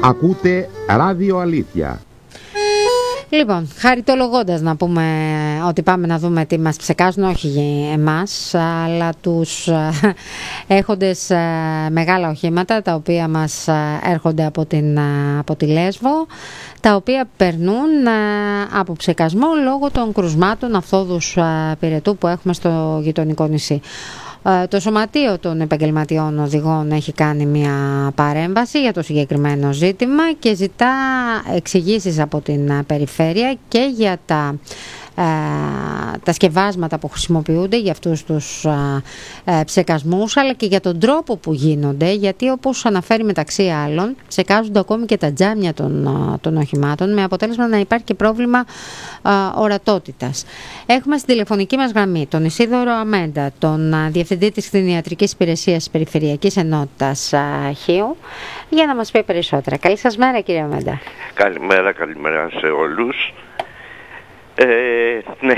Ακούτε Ράδιο Αλήθεια. Λοιπόν, χαριτολογώντας να πούμε ότι πάμε να δούμε τι μας ψεκάζουν, όχι εμάς, αλλά τους έχοντες μεγάλα οχήματα, τα οποία μας έρχονται από τη Λέσβο, τα οποία περνούν από ψεκασμό λόγω των κρουσμάτων αυθόδους πυρετού που έχουμε στο γειτονικό νησί. Το Σωματείο των Επαγγελματιών Οδηγών έχει κάνει μια παρέμβαση για το συγκεκριμένο ζήτημα και ζητά εξηγήσεις από την περιφέρεια και για τα σκευάσματα που χρησιμοποιούνται για αυτούς τους ψεκασμούς, αλλά και για τον τρόπο που γίνονται, γιατί όπως αναφέρει μεταξύ άλλων ψεκάζονται ακόμη και τα τζάμια των οχημάτων, με αποτέλεσμα να υπάρχει και πρόβλημα ορατότητας. Έχουμε στην τηλεφωνική μας γραμμή τον Ισίδωρο Αμέντα, τον Διευθυντή της Κτηνιατρικής Υπηρεσίας της Περιφερειακής Ενότητας Χίου, για να μας πει περισσότερα. Καλή σας μέρα, κύριε Αμέντα. Καλημέρα σε όλους. Ναι.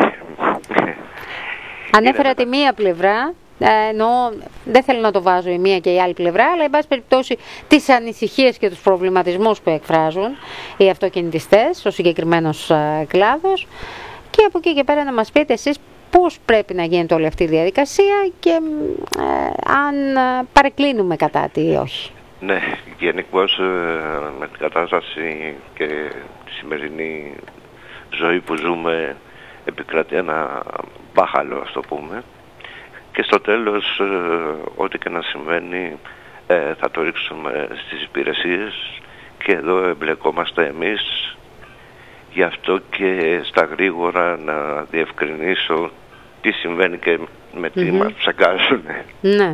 Ανέφερα τη μία πλευρά, εννοώ, δεν θέλω να το βάζω η μία και η άλλη πλευρά, αλλά εν πάση περιπτώσει τις ανησυχίες και τους προβληματισμούς που εκφράζουν οι αυτοκινητιστές, ο συγκεκριμένος κλάδος, και από εκεί και πέρα να μας πείτε εσείς πώς πρέπει να γίνεται όλη αυτή η διαδικασία και αν παρεκκλίνουμε κατά τι ή όχι. Ναι, γενικώς με την κατάσταση και τη σημερινή ζωή που ζούμε επικρατεί ένα μπάχαλο, ας το πούμε, και στο τέλος ό,τι και να συμβαίνει θα το ρίξουμε στις υπηρεσίες, και εδώ εμπλεκόμαστε εμείς. Γι' αυτό και στα γρήγορα να διευκρινίσω τι συμβαίνει και με τι μας ψεκάζουν. Ναι.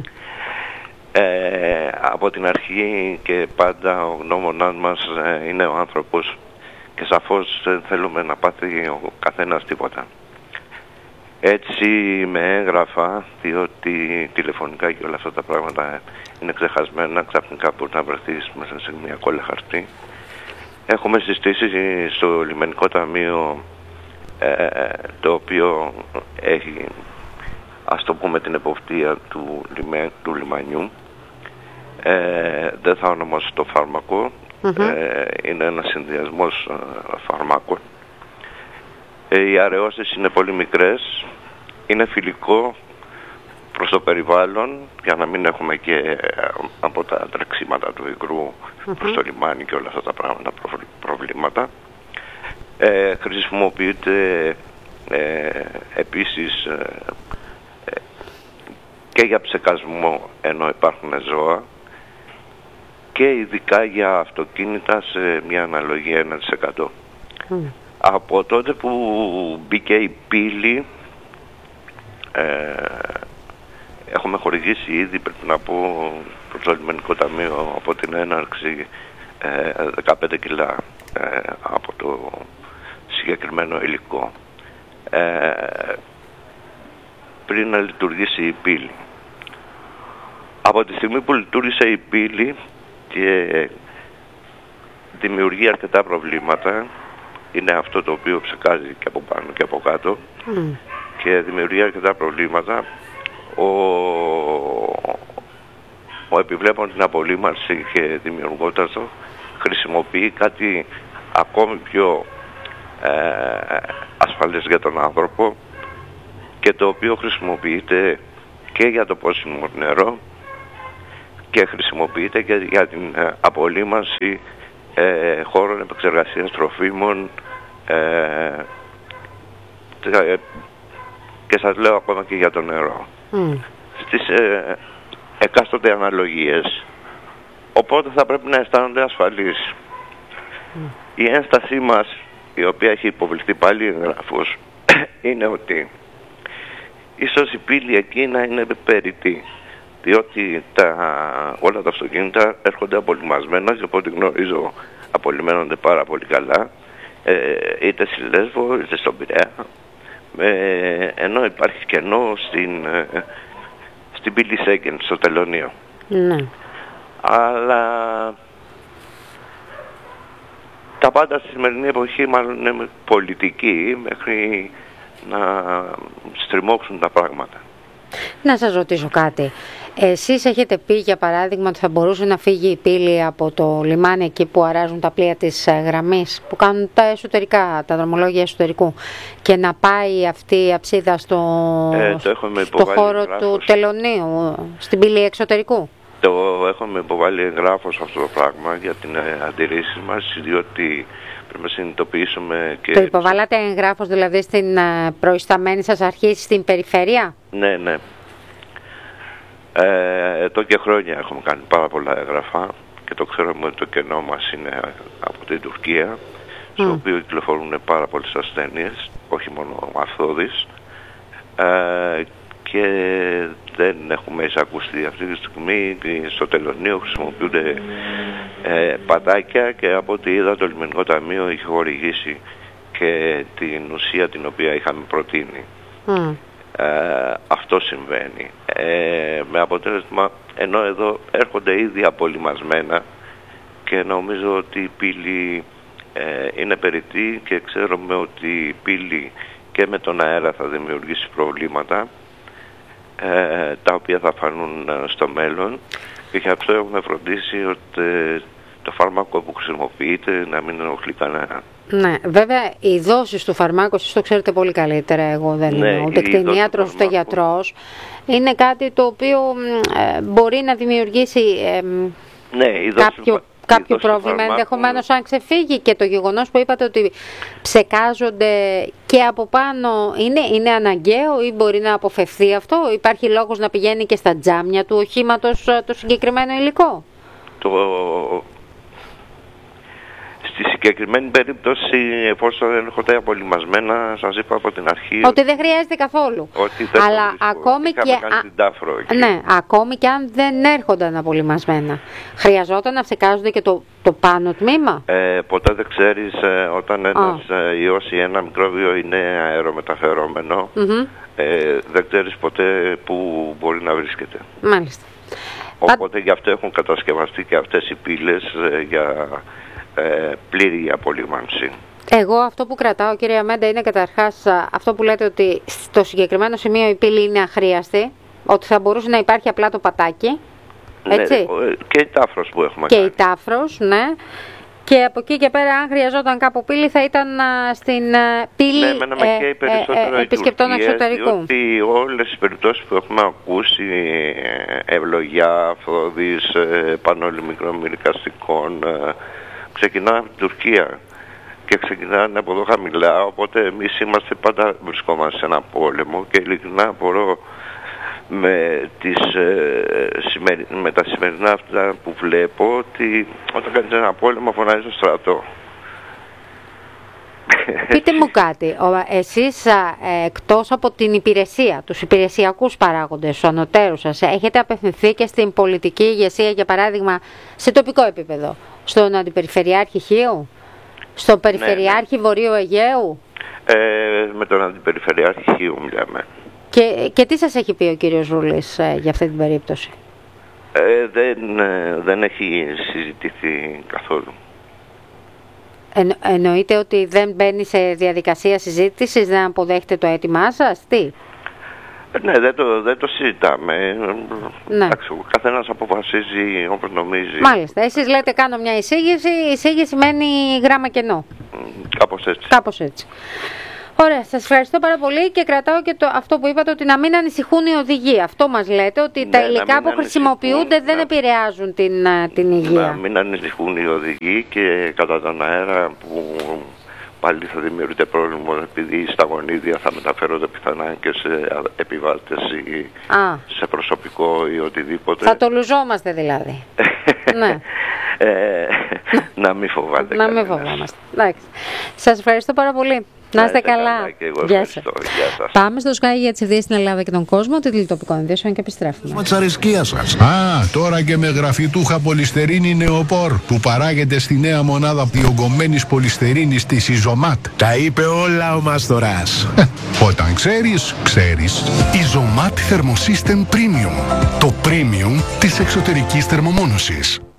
Από την αρχή και πάντα ο γνώμονάς μας είναι ο άνθρωπος, και σαφώς δεν θέλουμε να πάθει ο καθένας τίποτα. Έτσι με έγγραφα, διότι τηλεφωνικά και όλα αυτά τα πράγματα είναι ξεχασμένα, ξαφνικά μπορεί να βρεθείς μέσα σε μια κόλλα χαρτί. Έχουμε συστήσει στο Λιμενικό Ταμείο, το οποίο έχει, ας το πούμε, την εποπτεία του λιμανιού. Δεν θα ονομάσω το φάρμακο. Είναι ένας συνδυασμός φαρμάκων. Οι αραιώσεις είναι πολύ μικρές, είναι φιλικό προς το περιβάλλον, για να μην έχουμε και από τα τρεξίματα του υγρού προς το λιμάνι και όλα αυτά τα πράγματα προβλήματα. Χρησιμοποιείται επίσης και για ψεκασμό ενώ υπάρχουν ζώα, και ειδικά για αυτοκίνητα σε μια αναλογία 1%. Από τότε που μπήκε η πύλη, έχουμε χορηγήσει ήδη, πρέπει να πω, προς το Λιμενικό Ταμείο από την έναρξη 15 κιλά από το συγκεκριμένο υλικό, πριν να λειτουργήσει η πύλη. Από τη στιγμή που λειτουργήσε η πύλη και δημιουργεί αρκετά προβλήματα, είναι αυτό το οποίο ψεκάζει και από πάνω και από κάτω, και δημιουργεί αρκετά προβλήματα, ο επιβλέπων την απολύμαρση και δημιουργώντας το, χρησιμοποιεί κάτι ακόμη πιο ασφαλές για τον άνθρωπο, και το οποίο χρησιμοποιείται και για το πόσιμο νερό και χρησιμοποιείται και για την απολύμαρση χώρων επεξεργασίας τροφίμων, και σας λέω ακόμα και για το νερό στις εκάστοτε αναλογίες. Οπότε θα πρέπει να αισθάνονται ασφαλείς. Η ένστασή μας, η οποία έχει υποβληθεί πάλι εγγράφος, είναι ότι ίσως η πύλη εκεί να είναι περιττή, διότι όλα τα αυτοκίνητα έρχονται απολυμασμένα, και από ό,τι γνωρίζω απολυμμένονται πάρα πολύ καλά, είτε στη Λέσβο είτε στον Πειραιά, ενώ υπάρχει κενό στην πύλη Σέγγεν, στο τελωνείο. Ναι. Αλλά τα πάντα στη σημερινή εποχή μάλλον είναι πολιτική, μέχρι να στριμώξουν τα πράγματα. Να σας ρωτήσω κάτι. Εσείς έχετε πει για παράδειγμα ότι θα μπορούσε να φύγει η πύλη από το λιμάνι εκεί που αράζουν τα πλοία της γραμμής, που κάνουν τα εσωτερικά, τα δρομολόγια εσωτερικού, και να πάει αυτή η αψίδα στο χώρο του τελωνίου, στην πύλη εξωτερικού? Το έχουμε υποβάλει εγγράφος αυτό το πράγμα για την αντιρρήσεις μας, διότι πρέπει να συνειδητοποιήσουμε και... Το υποβάλατε εγγράφος δηλαδή στην προϊσταμένη σας αρχή στην περιφέρεια? Ναι, ναι. Εδώ και χρόνια έχουμε κάνει πάρα πολλά έγγραφα και το ξέρουμε ότι το κενό μας είναι από την Τουρκία, στο οποίο κυκλοφορούν πάρα πολλές ασθένειες, όχι μόνο αυθόδεις, και δεν έχουμε εισακουστεί αυτή τη στιγμή. Στο τελωνείο χρησιμοποιούνται πατάκια και από ό,τι είδα το Λιμενικό Ταμείο είχε χορηγήσει και την ουσία την οποία είχαμε προτείνει. Αυτό συμβαίνει. Με αποτέλεσμα, ενώ εδώ έρχονται ήδη απολυμασμένα και νομίζω ότι η πύλη είναι περιττή και ξέρουμε ότι η πύλη και με τον αέρα θα δημιουργήσει προβλήματα τα οποία θα φανούν στο μέλλον, και γι' αυτό έχουμε φροντίσει ότι το φάρμακο που χρησιμοποιείται να μην ενοχλεί κανένα. Ναι, βέβαια οι δόσεις του φαρμάκου, εσείς το ξέρετε πολύ καλύτερα, εγώ δεν είμαι ούτε κτηνίατρος ούτε γιατρός, είναι κάτι το οποίο μπορεί να δημιουργήσει κάποιο πρόβλημα ενδεχομένως αν ξεφύγει, και το γεγονός που είπατε ότι ψεκάζονται και από πάνω είναι αναγκαίο ή μπορεί να αποφευθεί αυτό? Υπάρχει λόγος να πηγαίνει και στα τζάμια του οχήματος το συγκεκριμένο υλικό? Στη συγκεκριμένη περίπτωση, εφόσον έρχονται απολυμασμένα, σας είπα από την αρχή ότι δεν χρειάζεται καθόλου. Αλλά ακόμη ακόμη και αν δεν έρχονταν απολυμασμένα, χρειαζόταν να ψεκάζονται και το πάνω τμήμα? Ποτέ δεν ξέρεις, όταν ένας ιός ή ένα μικρόβιο είναι αερομεταφερόμενο, δεν ξέρεις ποτέ που μπορεί να βρίσκεται. Μάλιστα. Οπότε γι' αυτό έχουν κατασκευαστεί και αυτές οι πύλες για πλήρη απολύμανση. Εγώ αυτό που κρατάω, κυρία Μέντα, είναι καταρχάς αυτό που λέτε, ότι στο συγκεκριμένο σημείο η πύλη είναι αχρίαστη, ότι θα μπορούσε να υπάρχει απλά το πατάκι, έτσι? Ναι, και η τάφρος που έχουμε κάνει. Και η τάφρος, ναι. Και από εκεί και πέρα, αν χρειαζόταν κάπου πύλη, θα ήταν στην πύλη επισκεπτών εξωτερικού. Διότι όλες οι περιπτώσεις που έχουμε ακούσει, ευλογιά, αυθόδης, πανόλη μικρομυρικαστικών, ξεκινάνε από την Τουρκία και ξεκινάνε από εδώ χαμηλά, οπότε εμείς πάντα βρισκόμαστε σε ένα πόλεμο και ειλικρινά απορώ με τα σημερινά αυτά που βλέπω, ότι όταν κάνεις ένα πόλεμο φωνάζει στο στρατό. Πείτε μου κάτι, εσείς εκτός από την υπηρεσία, τους υπηρεσιακούς παράγοντες, τους ανωτέρους σας, έχετε απευθυνθεί και στην πολιτική ηγεσία, για παράδειγμα σε τοπικό επίπεδο, στον Αντιπεριφερειάρχη Χίου, στον Περιφερειάρχη Βορείου Αιγαίου? Με τον Αντιπεριφερειάρχη Χίου μιλάμε. Και τι σας έχει πει ο κύριος Ρούλης για αυτή την περίπτωση? Δεν έχει συζητηθεί καθόλου. Εννοείται ότι δεν μπαίνει σε διαδικασία συζήτησης, δεν αποδέχεται το αίτημά σας, τι? Ναι, δεν το συζητάμε. Ναι. Ο καθένας αποφασίζει όπως νομίζει. Μάλιστα. Εσείς λέτε κάνω μια εισήγηση, η εισήγηση μένει γράμμα κενό. Κάπως έτσι. Ωραία, σας ευχαριστώ πάρα πολύ και κρατάω και αυτό που είπατε, ότι να μην ανησυχούν οι οδηγοί. Αυτό μας λέτε, ότι τα υλικά που χρησιμοποιούνται δεν επηρεάζουν την υγεία. Να μην ανησυχούν οι οδηγοί, και κατά τον αέρα που πάλι θα δημιουργείται πρόβλημα, επειδή στα γονίδια θα μεταφέρονται πιθανά και σε επιβάτες ή σε προσωπικό ή οτιδήποτε. Θα το λουζόμαστε δηλαδή. Ναι. Να μην φοβάται. Να μην φοβόμαστε. Εντάξει. Σας ευχαριστώ πάρα πολύ. Να είστε καλά. Γεια σας. Πάμε στο Sky για τις ειδήσεις στην Ελλάδα και τον κόσμο, τίτλοι τοπικών ειδήσεων, και επιστρέφουμε. Μα της αρισκίας σας. Τώρα και με γραφητούχα πολυστερίνη νεοπόρ που παράγεται στη νέα μονάδα διογκωμένης πολυστερίνης της Ιζωμάτ. Τα είπε όλα ο Μαστοράς. Όταν ξέρεις, ξέρεις. Ιζωμάτ Thermosystem Premium. Το premium της εξωτερικής θερμομόνωσης.